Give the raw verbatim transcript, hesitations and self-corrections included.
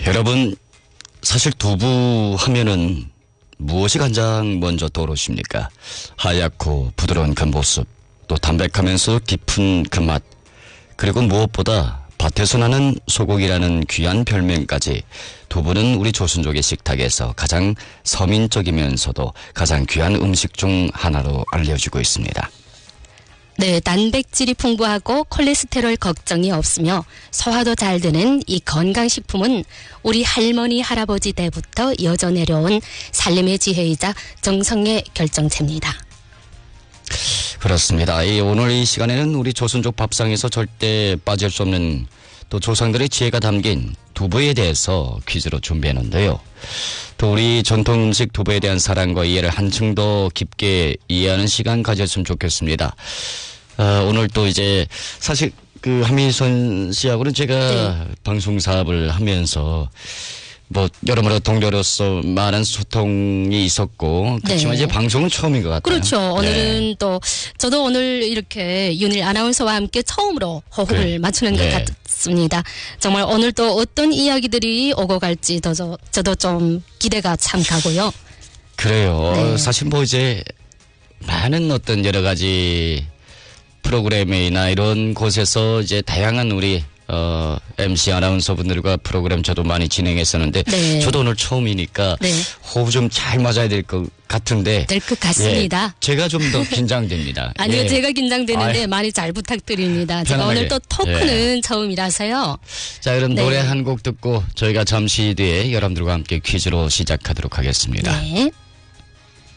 여러분, 사실 두부 하면은 무엇이 가장 먼저 떠오르십니까? 하얗고 부드러운 그 모습, 또 담백하면서 깊은 그 맛, 그리고 무엇보다 밭에서 나는 소고기라는 귀한 별명까지. 두부는 우리 조선족의 식탁에서 가장 서민적이면서도 가장 귀한 음식 중 하나로 알려지고 있습니다. 네, 단백질이 풍부하고 콜레스테롤 걱정이 없으며 소화도 잘 되는 이 건강식품은 우리 할머니, 할아버지 때부터 이어져 내려온 살림의 지혜이자 정성의 결정체입니다. 그렇습니다. 이 오늘 이 시간에는 우리 조선족 밥상에서 절대 빠질 수 없는 또 조상들의 지혜가 담긴 두부에 대해서 퀴즈로 준비했는데요. 또 우리 전통 음식 두부에 대한 사랑과 이해를 한층 더 깊게 이해하는 시간 가졌으면 좋겠습니다. 어, 오늘 또 이제 사실 그 한미선 씨하고는 제가 네. 방송 사업을 하면서 뭐 여러모로 동료로서 많은 소통이 있었고 그렇지만 네. 이제 방송은 처음인 것 같아요. 그렇죠. 오늘은 네. 또 저도 오늘 이렇게 윤일 아나운서와 함께 처음으로 호흡을 그래. 맞추는 네. 것 같습니다. 정말 오늘 또 어떤 이야기들이 오고 갈지 더 저, 저도 좀 기대가 참 가고요. 그래요. 네. 사실 뭐 이제 많은 어떤 여러 가지 프로그램이나 이런 곳에서 이제 다양한 우리 어, 엠씨 아나운서 분들과 프로그램 저도 많이 진행했었는데 네. 저도 오늘 처음이니까 네. 호흡 좀 잘 맞아야 될 것 같은데 될 것 같습니다. 예, 제가 좀 더 긴장됩니다. 아니요, 예. 제가 긴장되는데 아유, 많이 잘 부탁드립니다. 제가 오늘 또 토크는 예. 처음이라서요. 자, 그럼 네. 노래 한 곡 듣고 저희가 잠시 뒤에 여러분들과 함께 퀴즈로 시작하도록 하겠습니다. 네.